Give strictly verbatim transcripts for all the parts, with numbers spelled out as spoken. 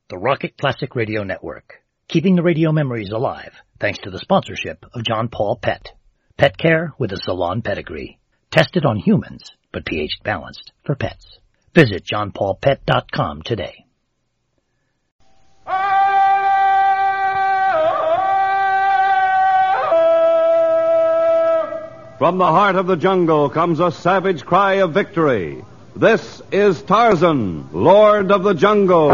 the Rocket Classic Radio Network, keeping the radio memories alive thanks to the sponsorship of John Paul Pet. Pet care with a salon pedigree. Tested on humans, but pH balanced for pets. Visit john paul pet dot com today. From the heart of the jungle comes a savage cry of victory. This is Tarzan, Lord of the Jungle.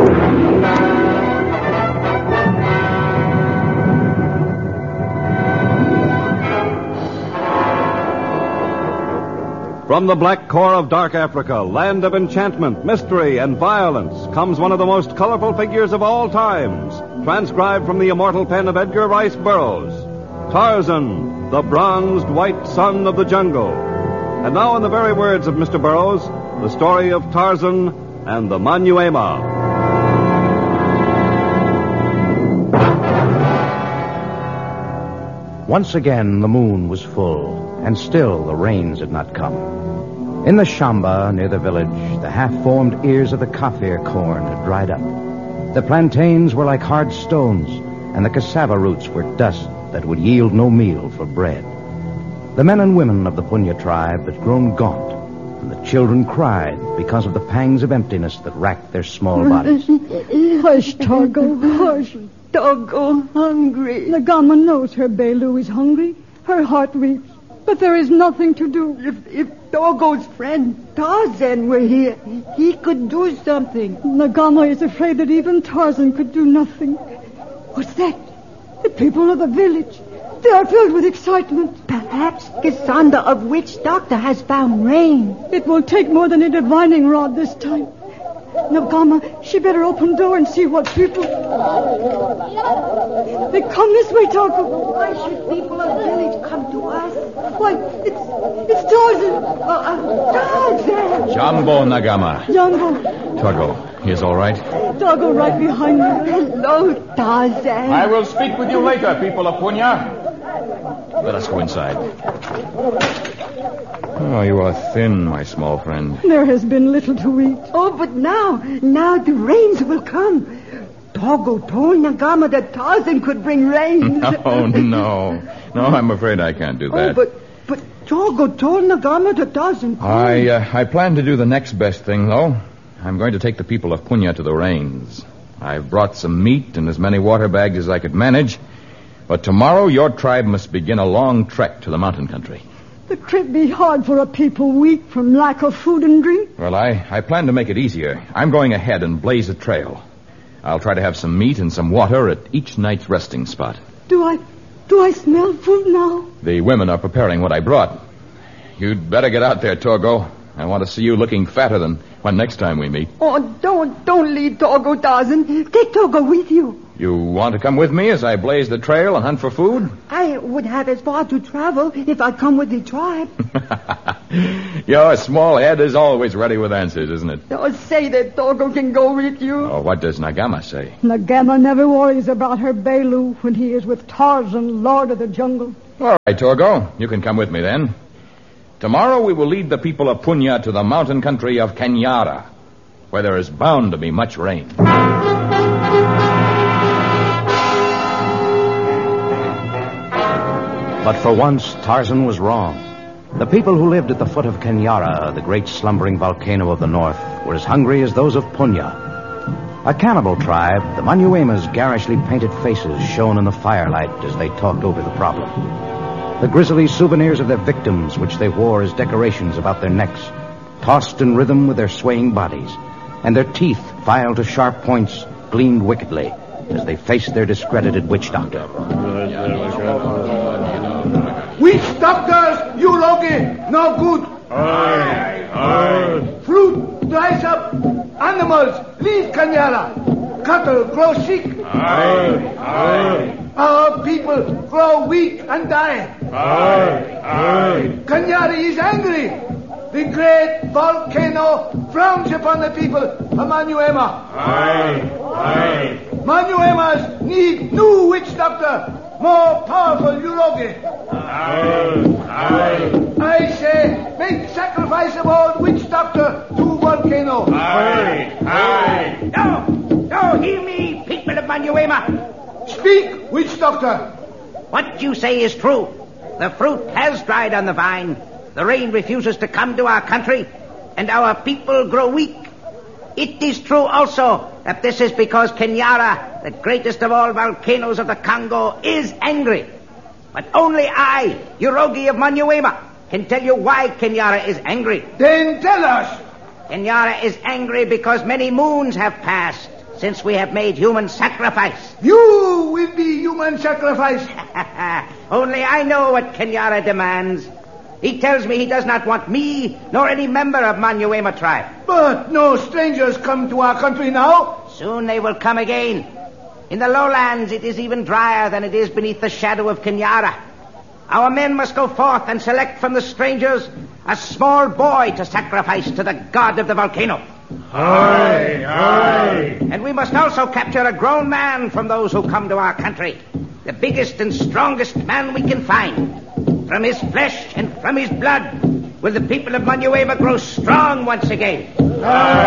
From the black core of dark Africa, land of enchantment, mystery, and violence, comes one of the most colorful figures of all times, transcribed from the immortal pen of Edgar Rice Burroughs. Tarzan, the bronzed white son of the jungle. And now, in the very words of Mister Burroughs, the story of Tarzan and the Manyuema. Once again, the moon was full, and still the rains had not come. In the Shamba, near the village, the half-formed ears of the Kafir corn had dried up. The plantains were like hard stones, and the cassava roots were dust that would yield no meal for bread. The men and women of the Punya tribe had grown gaunt, and the children cried because of the pangs of emptiness that racked their small bodies. Hush, Togo, hush. Togo, hungry. Nagama knows her Belu is hungry. Her heart weeps. But there is nothing to do. If, if Togo's friend Tarzan were here, he could do something. Nagama is afraid that even Tarzan could do nothing. What's that? The people of the village. They are filled with excitement. Perhaps Cassandra of Witch Doctor has found rain. It will take more than a divining rod this time. Nagama, she better open door and see what people... They come this way, Togo. Why should people of the village come to us? Why, it's... it's Tarzan. Uh, uh, Tarzan! Jambo, Nagama. Jambo. Togo, he is all right? Togo right behind me. Hello, Tarzan. I will speak with you later, people of Punya. Let us go inside. Oh, you are thin, my small friend. There has been little to eat. Oh, but now, now the rains will come. Togo told Nagama that Tarzan could bring rain. No, no. No, I'm afraid I can't do that. Oh, but, but Togo told Nagama that Tarzan could. I, uh, I plan to do the next best thing, though. I'm going to take the people of Punya to the rains. I've brought some meat and as many water bags as I could manage. But tomorrow, your tribe must begin a long trek to the mountain country. The trip be hard for a people weak from lack of food and drink. Well, I, I plan to make it easier. I'm going ahead and blaze a trail. I'll try to have some meat and some water at each night's resting spot. Do I, do I smell food now? The women are preparing what I brought. You'd better get out there, Togo. I want to see you looking fatter than when next time we meet. Oh, don't, don't leave Togo, Tarzan. Take Togo with you. You want to come with me as I blaze the trail and hunt for food? I would have as far to travel if I come with the tribe. Your small head is always ready with answers, isn't it? Don't say that Togo can go with you. Oh, what does Nagama say? Nagama never worries about her Belu when he is with Tarzan, Lord of the Jungle. All right, Togo. You can come with me then. Tomorrow we will lead the people of Punya to the mountain country of Kenyara, where there is bound to be much rain. But for once, Tarzan was wrong. The people who lived at the foot of Kenyara, the great slumbering volcano of the north, were as hungry as those of Punya. A cannibal tribe, the Manyuema's garishly painted faces shone in the firelight as they talked over the problem. The grisly souvenirs of their victims, which they wore as decorations about their necks, tossed in rhythm with their swaying bodies, and their teeth, filed to sharp points, gleamed wickedly as they faced their discredited witch doctor. Witch doctors, you Loki, no good. Aye, aye. Fruit dries up, animals leave Kenyara, cattle grow sick. Aye, aye. Our people grow weak and die. Aye, aye. Kenyara is angry. The great volcano frowns upon the people of Manyuema. Aye, aye. Manyuemas need new witch doctor, more powerful Uroge. Aye, aye. I say, make sacrifice of old witch doctor to volcano. Aye, aye. No, no, hear me. Manuema. Speak, witch doctor. What you say is true. The fruit has dried on the vine. The rain refuses to come to our country, and our people grow weak. It is true also that this is because Kenyara, the greatest of all volcanoes of the Congo, is angry. But only I, Urogi of Manuema, can tell you why Kenyara is angry. Then tell us. Kenyara is angry because many moons have passed since we have made human sacrifice. You will be human sacrifice. Only I know what Kenyara demands. He tells me he does not want me nor any member of Manuema tribe. But no strangers come to our country now. Soon they will come again. In the lowlands it is even drier than it is beneath the shadow of Kenyara. Our men must go forth and select from the strangers a small boy to sacrifice to the god of the volcano. Aye, aye. And we must also capture a grown man from those who come to our country. The biggest and strongest man we can find. From his flesh and from his blood will the people of Manuema grow strong once again. Aye.